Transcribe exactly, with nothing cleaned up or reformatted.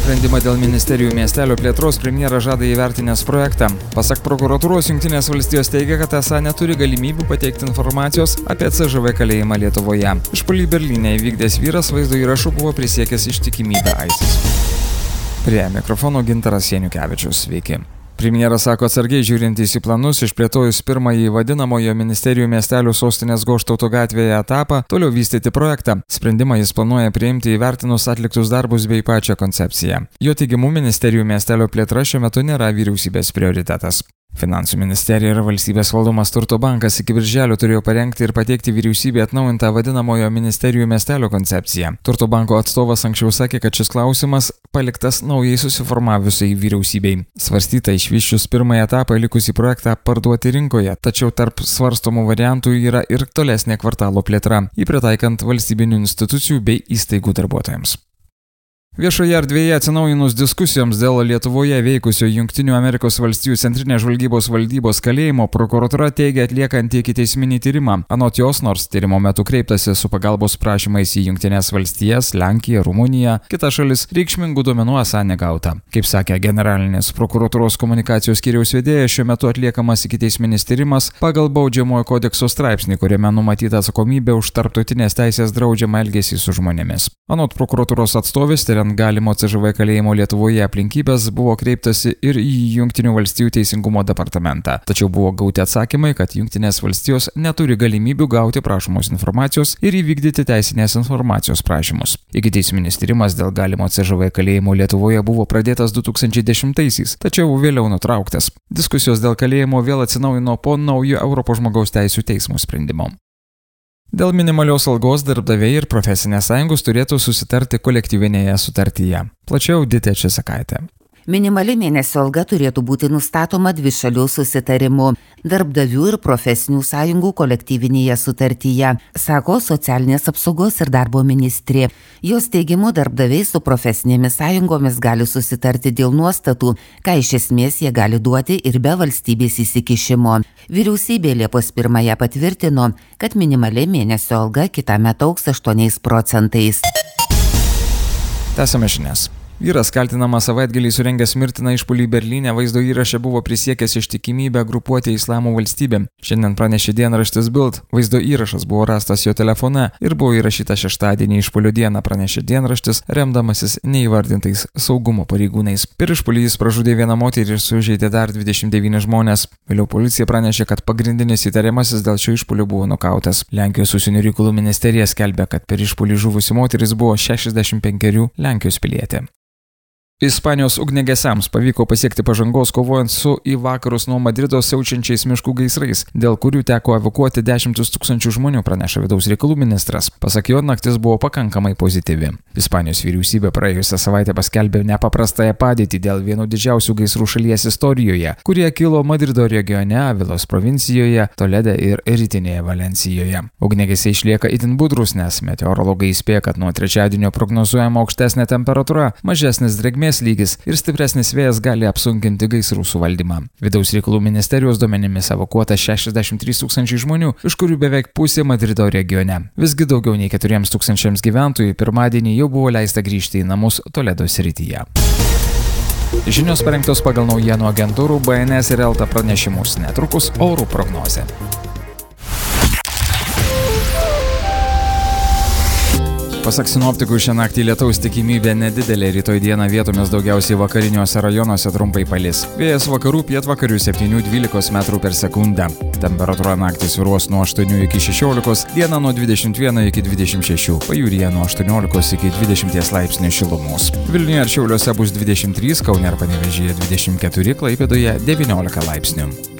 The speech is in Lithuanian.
sprendimą dėl ministerijų miestelio plėtros premjeras žada įvertinęs projektą. Pasak prokuratūros, Jungtinės valstijos teigia, kad esą neturi galimybių pateikti informacijos apie C Ž V kalėjimą Lietuvoje. Išpuolį Berlyne įvykdęs vyras vaizdo įrašu buvo prisiekęs ištikimybę ISIS. Prie mikrofono Gintaras Janiukevičius. Sveiki. Premjeras sako atsargiai žiūrintys į planus, išplėtojus pirmąjį vadinamojo ministerijų miestelių sostinės Goštauto gatvėje etapą, toliau vystyti projektą. Sprendimą jis planuoja priimti įvertinus atliktus darbus bei pačią koncepciją. Jo teigimu, ministerijų miestelio plėtra šiuo metu nėra vyriausybės prioritetas. Finansų ministerija ir valstybės valdomas Turto bankas iki birželio turėjo parengti ir pateikti vyriausybei atnaujintą vadinamojo ministerijų miestelio koncepciją. Turto banko atstovas anksčiau sakė, kad šis klausimas paliktas naujai susiformavusiai vyriausybei. Svarstyta išvyščius pirmąjį etapą likusį projektą parduoti rinkoje, tačiau tarp svarstomų variantų yra ir tolesnė kvartalo plėtra, jį pritaikant valstybinių institucijų bei įstaigų darbuotojams. Viešoje erdvėje atsinaujinus diskusijoms dėl Lietuvoje veikusio Jungtinių Amerikos valstijų centrinės žvalgybos valdybos kalėjimo, prokuratūra teigia atliekanti ikiteisminį tyrimą. Anot jos, nors tyrimo metu kreiptasi su pagalbos prašymais į Jungtinės valstijas, Lenkiją, Rumuniją, kitas šalis, reikšmingų duomenų esą negauta. Kaip sakė generalinės prokuratūros komunikacijos skyriaus vedėjas, šiuo metu atliekamas ikiteisminis tyrimas pagal baudžiamojo kodekso straipsnį, kuriame numatyta atsakomybė už tarptautinės teisės draudžiamą elgesį su žmonėmis. Anot prokuratūros atstovės, galimo C Ž V kalėjimo Lietuvoje aplinkybės buvo kreiptasi ir į Jungtinių valstijų teisingumo departamentą. Tačiau buvo gauti atsakymai, kad Jungtinės valstijos neturi galimybių gauti prašomos informacijos ir įvykdyti teisinės informacijos prašymus. Ikiteisminis tyrimas dėl galimo C Ž V kalėjimo Lietuvoje buvo pradėtas du tūkstančiai dešimtaisiais, tačiau vėliau nutrauktas. Diskusijos dėl kalėjimo vėl atsinaujino po naujo Europos žmogaus teisių teismo sprendimo. Dėl minimalios algos darbdaviai ir profesinės sąjungos turėtų susitarti kolektyvinėje sutartyje. Plačiau Ditė Česakaitė. Minimali mėnesio alga turėtų būti nustatoma dvišalių susitarimu darbdavių ir profesinių sąjungų kolektyvinėje sutartyje, sako socialinės apsaugos ir darbo ministrė. Jos teigimu, darbdaviai su profesinėmis sąjungomis gali susitarti dėl nuostatų, ką iš esmės jie gali duoti ir be valstybės įsikišimo. Vyriausybė Liepos pirmąją patvirtino, kad minimali mėnesio alga kitąmet augs aštuoniais procentais. Tęsiame žinias. Vyras kaltinamas savaitgalį surengęs mirtiną išpuolį Berlyne vaizdo įraše buvo prisiekęs ištikimybę grupuotei Islamo valstybė. Šiandien pranešė dienraštis Bild. Vaizdo įrašas buvo rastas jo telefone ir buvo įrašytas šeštadienį išpuolio dieną, pranešė dienraštis, remdamasis neįvardintais saugumo pareigūnais. Per išpuolį jis pražudė vieną moterį ir sužeidė dar dvidešimt devynis žmonės. Vėliau policija pranešė, kad pagrindinis įtariamasis dėl šio išpuolio buvo nukautas. Lenkijos užsienio reikalų ministerija skelbia, kad per išpuolį žuvusi moteris buvo šešiasdešimt penkerių Lenkijos pilietė. Ispanijos ugniagesiams pavyko pasiekti pažangos kovojant su į vakarus nuo Madrido siaučiančiais miškų gaisrais, dėl kurių teko evakuoti dešimtis tūkstančių žmonių, praneša vidaus reikalų ministras. Pasak jo, naktis buvo pakankamai pozityvi. Ispanijos vyriausybė praėjusią savaitę paskelbė nepaprastąją padėtį dėl vieno didžiausių gaisrų šalies istorijoje, kurie kilo Madrido regione, Avilos provincijoje, Tolede ir rytinėje Valencijoje. Ugniagesiai išlieka itin budrus, nes meteorologai įspėja, kad nuo trečiadienio prognozuojama aukštesnė temperatūra, mažesnis drėgmės lygis ir stipresnis vėjas gali apsunkinti gaisrų suvaldymą. Vidaus reikalų ministerijos duomenimis evakuota šešiasdešimt trys tūkstančiai žmonių, iš kurių beveik pusė Madrido regione. Visgi daugiau nei keturiems tūkstančiams gyventojų pirmadienį jau buvo leista grįžti į namus Toledo srityje. Žinios parengtos pagal naujienų agentūrų B N S ir Elta pranešimus. Netrukus orų prognozė. Pasak sinoptikų, šią naktį lietaus tikimybė nedidelė, rytoj dieną vietomis daugiausiai vakariniuose rajonuose trumpai palis. Vėjas vakarų pietvakarių septynių dvylikos metrų per sekundę. Temperatūra naktį svyruos nuo aštuonių iki šešiolikos, dieną nuo dvidešimt vieno iki dvidešimt šešių, pajūryje nuo aštuoniolikos iki dvidešimties laipsnių šilumos. Vilniuje ir Šiauliuose bus dvidešimt trys, Kaune ir Panevėžyje dvidešimt keturi, Klaipėdoje devyniolika laipsnių.